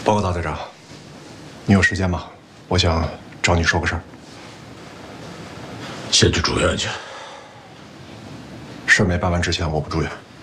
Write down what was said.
报告大队长，你有时间吗？我想找你说个事儿。 先去住院去。 事儿没办完之前，我不住院。